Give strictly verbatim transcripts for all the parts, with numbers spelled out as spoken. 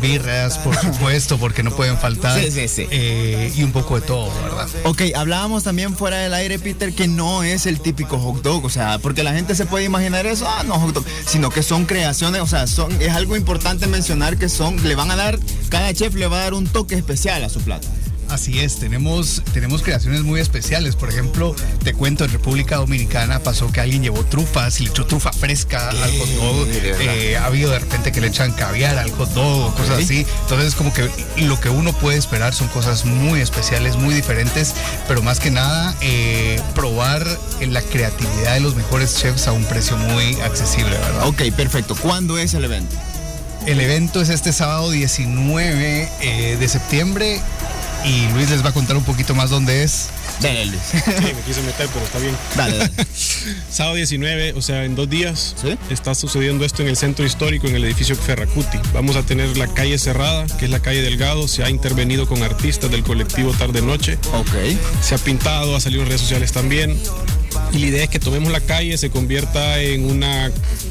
birras, por supuesto, porque no pueden faltar. Sí, sí, sí. Eh, y un poco de todo, ¿verdad? Ok, hablábamos también fuera del aire, Peter, que no es el típico hot dog, o sea, porque la gente se puede imaginar eso, ah, no hot dog, sino que son creaciones, o sea, son, es algo importante mencionar que son, le van a dar, cada chef le va a dar un toque especial a su plato. Así es, tenemos, tenemos creaciones muy especiales. Por ejemplo, te cuento, en República Dominicana pasó que alguien llevó trufas y le echó trufa fresca al hot dog. Eh, ha habido de repente que le echan caviar al hot dog o cosas así. Entonces, como que lo que uno puede esperar son cosas muy especiales, muy diferentes, pero más que nada, eh, probar la creatividad de los mejores chefs a un precio muy accesible, ¿verdad? Ok, perfecto. ¿Cuándo es el evento? El evento es este sábado diecinueve eh, de septiembre. Y Luis les va a contar un poquito más dónde es. Dale, Luis. Sí, me quise meter, pero está bien. Dale, dale. Sábado diecinueve, o sea, en dos días, ¿sí? Está sucediendo esto en el centro histórico, en el edificio Ferracuti. Vamos a tener la calle cerrada, que es la calle Delgado. Se ha intervenido con artistas del colectivo Tarde Noche. Ok. Se ha pintado, ha salido en redes sociales también. Y la idea es que tomemos la calle, se convierta en una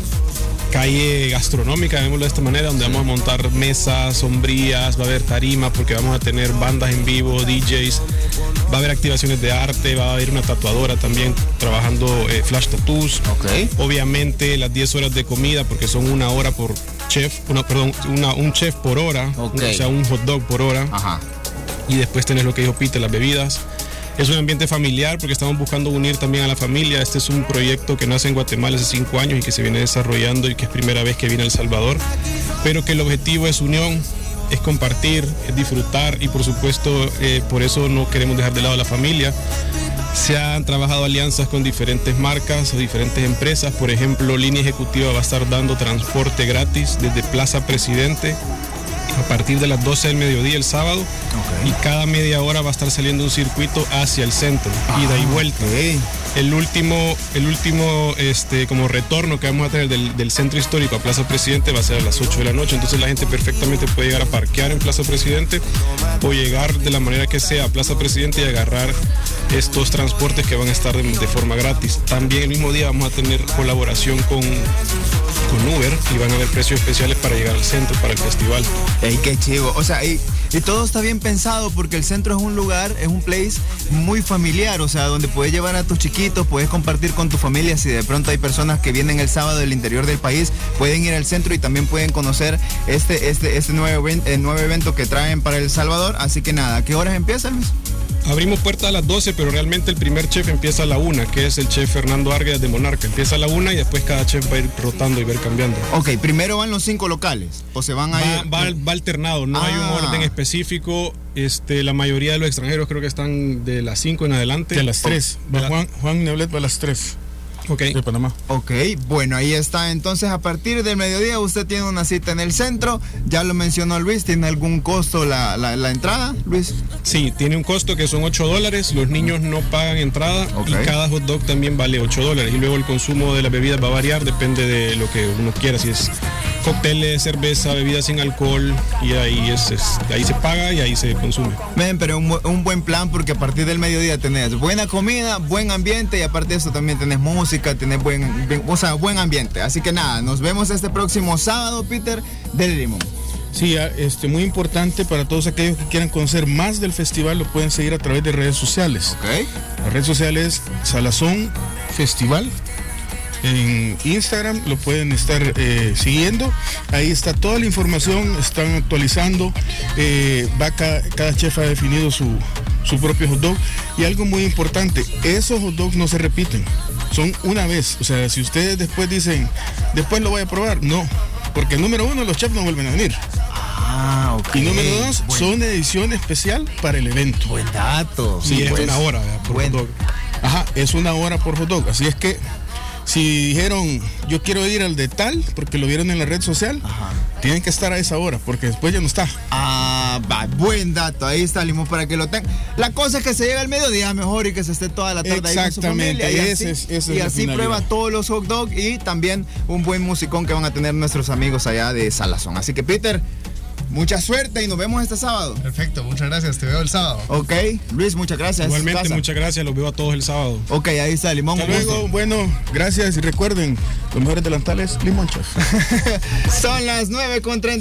calle gastronómica, llamémoslo de esta manera, donde vamos a montar mesas, sombrías, va a haber tarima porque vamos a tener bandas en vivo, D Js, va a haber activaciones de arte, va a haber una tatuadora también trabajando eh, flash tattoos. Okay. Obviamente las diez horas de comida porque son una hora por chef, una, perdón, una, un chef por hora, okay. O sea, un hot dog por hora. Ajá. Y después tenés lo que dijo Peter, las bebidas. Es un ambiente familiar porque estamos buscando unir también a la familia. Este es un proyecto que nace en Guatemala hace cinco años y que se viene desarrollando y que es primera vez que viene a El Salvador, pero que el objetivo es unión, es compartir, es disfrutar y por supuesto eh, por eso no queremos dejar de lado a la familia. Se han trabajado alianzas con diferentes marcas o diferentes empresas. Por ejemplo, Línea Ejecutiva va a estar dando transporte gratis desde Plaza Presidente a partir de las doce del mediodía el sábado, okay. Y cada media hora va a estar saliendo un circuito hacia el centro, ah, ida y vuelta. Okay. El último, el último este, como retorno que vamos a tener del, del centro histórico a Plaza Presidente va a ser a las ocho de la noche, entonces la gente perfectamente puede llegar a parquear en Plaza Presidente o llegar de la manera que sea a Plaza Presidente y agarrar estos transportes que van a estar de, de forma gratis. También el mismo día vamos a tener colaboración con, con Uber y van a haber precios especiales para llegar al centro, para el festival. ¡Ey, qué chivo! O sea, y, y todo está bien pensado porque el centro es un lugar, es un place muy familiar, o sea, donde puedes llevar a tus chiquitos, puedes compartir con tu familia. Si de pronto hay personas que vienen el sábado del interior del país, pueden ir al centro y también pueden conocer este, este, este nuevo, el nuevo evento que traen para El Salvador. Así que nada, ¿a qué horas empieza, Luis? Abrimos puertas a las doce, pero realmente el primer chef empieza a la una, que es el chef Fernando Arguedas de Monarca. Empieza a la una y después cada chef va a ir rotando y va a ir cambiando. Ok, primero van los cinco locales, o se van a va, ir... Va, va alternado, no ah. hay un orden específico. Este, la mayoría de los extranjeros creo que están de las cinco en adelante. De las tres. Va la... Juan, Juan Neblet va a las tres. Ok. De Panamá. Ok, bueno, ahí está. Entonces, a partir del mediodía usted tiene una cita en el centro. Ya lo mencionó Luis, ¿tiene algún costo la, la, la entrada, Luis? Sí, tiene un costo que son ocho dólares. Los niños no pagan entrada, okay. Y cada hot dog también vale ocho dólares. Y luego el consumo de las bebidas va a variar, depende de lo que uno quiera. Si es cócteles, cerveza, bebidas sin alcohol, y ahí, es, es, ahí se paga y ahí se consume. Ven, pero un, un buen plan porque a partir del mediodía tenés buena comida, buen ambiente y aparte de eso también tenés música, tenés buen, buen, o sea, buen ambiente. Así que nada, nos vemos este próximo sábado, Peter, del Limón. Sí, este, muy importante para todos aquellos que quieran conocer más del festival, lo pueden seguir a través de redes sociales. Okay. La red social es Salazón Festival. En Instagram lo pueden estar eh, siguiendo. Ahí está toda la información, están actualizando. Eh, va cada, cada chef ha definido su, su propio hot dog. Y algo muy importante, esos hot dogs no se repiten, son una vez. O sea, si ustedes después dicen, después lo voy a probar, no. Porque número uno, los chefs no vuelven a venir. Ah, ok. Y número dos, buen... son edición especial para el evento. Buen dato. Sí, sí, es pues, una hora por buen... hot dog. Ajá, es una hora por hot dog. Así es que si dijeron, yo quiero ir al de tal, porque lo vieron en la red social, ajá, tienen que estar a esa hora, porque después ya no está. Ah, va, buen dato, ahí está, Limón, para que lo tengan. La cosa es que se llega al mediodía mejor y que se esté toda la tarde ahí con su familia. Y ese así, es, ese y es así prueba todos los hot dogs y también un buen musicón que van a tener nuestros amigos allá de Salazón. Así que, Peter, mucha suerte y nos vemos este sábado. Perfecto, muchas gracias, te veo el sábado. Ok, Luis, muchas gracias. Igualmente, muchas gracias, los veo a todos el sábado. Ok, ahí está, Limón. Hasta luego, bueno, gracias y recuerden, los mejores delantales, Limón Chef. Son las nueve con treinta.